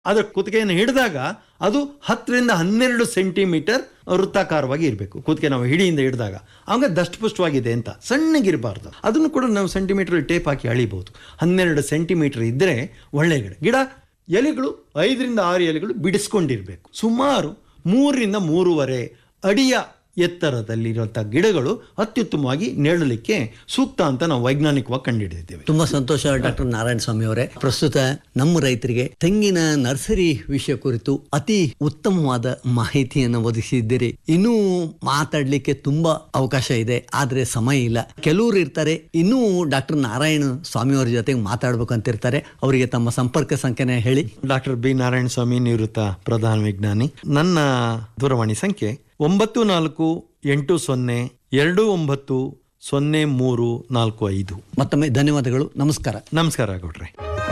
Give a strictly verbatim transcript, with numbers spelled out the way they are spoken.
ಅದರ ಕುತ್ತಿಗೆಯನ್ನು ಹಿಡಿದಾಗ ಅದು ಹತ್ತರಿಂದ ಹನ್ನೆರಡು ಸೆಂಟಿಮೀಟರ್ ವೃತ್ತಾಕಾರವಾಗಿ ಇರಬೇಕು. ಕುತ್ತಿಗೆ ನಾವು ಹಿಡಿಯಿಂದ ಹಿಡಿದಾಗ ಆವಾಗ ದಷ್ಟಪುಷ್ಟವಾಗಿದೆ ಅಂತ, ಸಣ್ಣಗಿರಬಾರ್ದು. ಅದನ್ನು ಕೂಡ ನಾವು ಸೆಂಟಿಮೀಟರ್ ಟೇಪ್ ಹಾಕಿ ಅಳಿಬಹುದು. ಹನ್ನೆರಡು ಸೆಂಟಿಮೀಟರ್ ಇದ್ದರೆ ಒಳ್ಳೆ ಗಿಡ. ಗಿಡ ಎಲೆಗಳು ಐದರಿಂದ ಆರು ಎಲೆಗಳು ಬಿಡಿಸ್ಕೊಂಡಿರಬೇಕು. ಸುಮಾರು ಮೂರರಿಂದ ಮೂರುವರೆ ಅಡಿಯ ಎತ್ತರದಲ್ಲಿರುವಂಥ ಗಿಡಗಳು ಅತ್ಯುತ್ತಮವಾಗಿ ನೆರಳಲಿಕ್ಕೆ ಸೂಕ್ತ ಅಂತ ನಾವು ವೈಜ್ಞಾನಿಕವಾಗಿ ಕಂಡುಹಿಡಿದಿದ್ದೇವೆ. ತುಂಬಾ ಸಂತೋಷ ಡಾಕ್ಟರ್ ನಾರಾಯಣ ಸ್ವಾಮಿ ಅವರೇ. ಪ್ರಸ್ತುತ ನಮ್ಮ ರೈತರಿಗೆ ತೆಂಗಿನ ನರ್ಸರಿ ವಿಷಯ ಕುರಿತು ಅತಿ ಉತ್ತಮವಾದ ಮಾಹಿತಿಯನ್ನು ಒದಗಿಸಿದ್ದೀರಿ. ಇನ್ನೂ ಮಾತಾಡ್ಲಿಕ್ಕೆ ತುಂಬಾ ಅವಕಾಶ ಇದೆ, ಆದ್ರೆ ಸಮಯ ಇಲ್ಲ. ಕೆಲವರು ಇರ್ತಾರೆ ಇನ್ನೂ ಡಾಕ್ಟರ್ ನಾರಾಯಣ ಸ್ವಾಮಿ ಅವರ ಜೊತೆಗೆ ಮಾತಾಡ್ಬೇಕಂತಿರ್ತಾರೆ. ಅವರಿಗೆ ತಮ್ಮ ಸಂಪರ್ಕ ಸಂಖ್ಯೆನ ಹೇಳಿ. ಡಾಕ್ಟರ್ ಬಿ ನಾರಾಯಣ ಸ್ವಾಮಿ, ನಿವೃತ್ತ ಪ್ರಧಾನ ವಿಜ್ಞಾನಿ. ನನ್ನ ದೂರವಾಣಿ ಸಂಖ್ಯೆ ಒಂಬತ್ತು ನಾಲ್ಕು ಎಂಟು ಸೊನ್ನೆ ಎರಡು ಒಂಬತ್ತು ಸೊನ್ನೆ ಮೂರು ನಾಲ್ಕು ಐದು. ಮತ್ತೊಮ್ಮೆ ಧನ್ಯವಾದಗಳು. ನಮಸ್ಕಾರ. ನಮಸ್ಕಾರ ಗೌಡ್ರೆ.